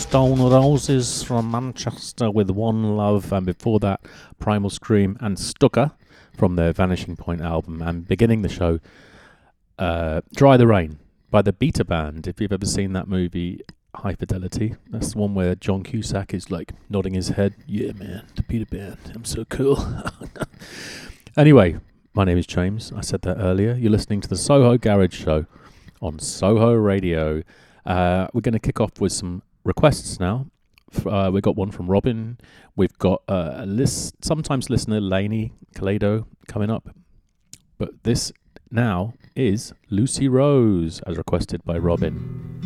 Stone Roses from Manchester with One Love, and before that, Primal Scream and Stucker from their Vanishing Point album. And beginning the show, Dry the Rain by the Beta Band. If you've ever seen that movie, High Fidelity, that's the one where John Cusack is like nodding his head. Yeah, man, the Beta Band, I'm so cool. Anyway, my name is James. I said that earlier. You're listening to the Soho Garage Show on Soho Radio. We're going to kick off with some requests now. We got one from Robin. We've got sometimes listener Lainey Kalado coming up. But this now is Lucy Rose, as requested by Robin.